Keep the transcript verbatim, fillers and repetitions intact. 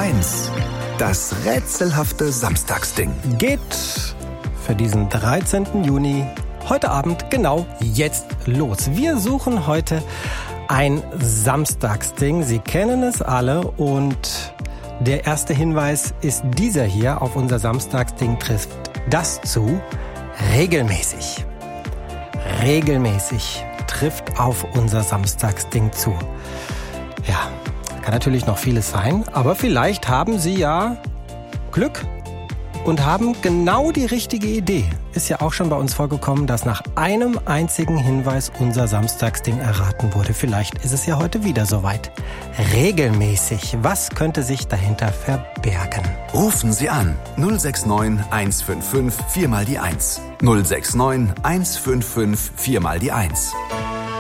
eins. Das rätselhafte Samstagsding. Geht für diesen dreizehnten Juni heute Abend genau jetzt los. Wir suchen heute ein Samstagsding. Sie kennen es alle und der erste Hinweis ist dieser hier auf unser Samstagsding trifft das zu. Regelmäßig. Regelmäßig trifft auf unser Samstagsding zu. Ja, kann natürlich noch vieles sein, aber vielleicht haben Sie ja Glück und haben genau die richtige Idee. Ist ja auch schon bei uns vorgekommen, dass nach einem einzigen Hinweis unser Samstagsding erraten wurde. Vielleicht ist es ja heute wieder soweit. Regelmäßig. Was könnte sich dahinter verbergen? Rufen Sie an null sechs neun eins fünf fünf vier mal die eins. null sechs neun eins fünf fünf vier mal die eins.